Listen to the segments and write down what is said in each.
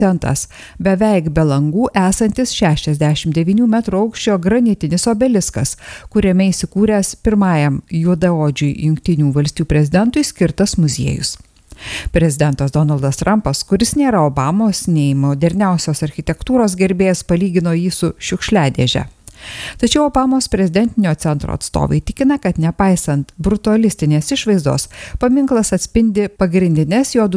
centas beveik be langų esantis 69 metrų aukščio granitinis obeliskas, kuriame įsikūręs pirmajam juodaodžiui Jungtinių valstijų prezidentui skirtas muziejus. Prezidentas Donaldas Trumpas, kuris nėra Obamos nei moderniausios architektūros gerbėjas, palygino jį su šiukšliadėže. Tačiau Obamos prezidentinio centro atstovai tikina, kad nepaisant brutalistinės išvaizdos, paminklas atspindi pagrindinės jo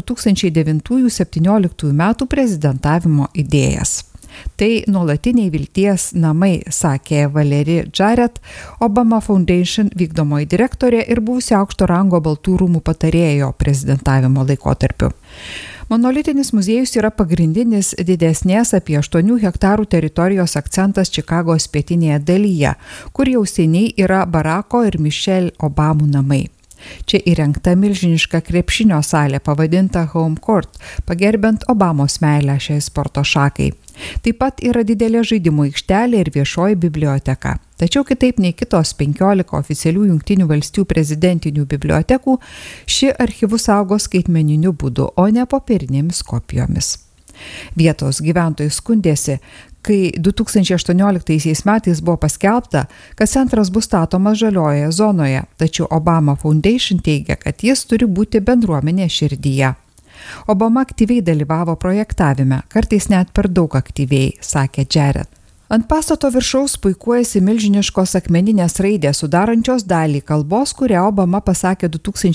2009–2017 metų prezidentavimo idėjas. Tai nuolatiniai vilties namai, sakė Valerie Jarrett, Obama Foundation vykdomoji direktorė ir buvusi aukšto rango Baltų rūmų patarėjo prezidentavimo laikotarpiu. Monolitinis muziejus yra pagrindinis didesnės apie 8 hektarų teritorijos akcentas Čikagos pietinėje dalyje, kur jau seniai yra Baracko ir Michelle Obamų namai. Čia įrengta milžiniška krepšinio salė pavadinta Home Court, pagerbent Obamos meilę šiai sporto šakai. Taip pat yra didelė žaidimų aikštelė ir viešoji biblioteka. Tačiau kitaip nei kitos 15 oficialių Jungtinių valstijų prezidentinių bibliotekų, ši archyvus saugo skaitmeniniu būdu, o ne popierinėmis kopijomis. Vietos gyventojai skundėsi, kai 2018 metais buvo paskelbta, kad centras bus statomas žaliojoje zonoje, tačiau Obama Foundation teigia, kad jis turi būti bendruomenės širdyje. Obama aktyviai dalyvavo projektavime, kartais net per daug aktyviai, sakė Jarrett. Ant pastato viršaus puikuojasi milžiniškos akmeninės raidės sudarančios dalį kalbos, kurią Obama pasakė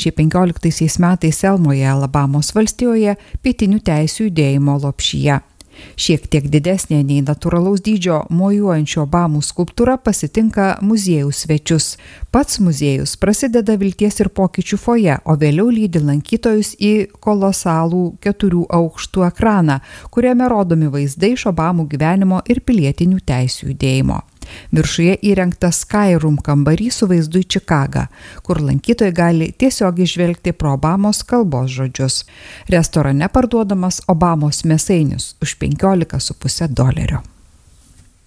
2015 metais Selmoje, Alabamos valstijoje, pietinių teisių judėjimo lopšyje. Šiek tiek didesnė nei natūralaus dydžio mojuojančio Obamų skulptūra pasitinka muziejaus svečius. Pats muziejus prasideda vilties ir pokyčių foje, o vėliau lydi lankytojus į kolosalų 4 aukštų ekraną, kuriame rodomi vaizdai iš Obamų gyvenimo ir pilietinių teisių judėjimo. Viršuje įrengtas Sky Room kambarys su vaizdu į Čikagą, kur lankytojai gali tiesiog išvelgti pro Obamos kalbos žodžius. Restorane parduodamas Obamos mėsainis už $15,5.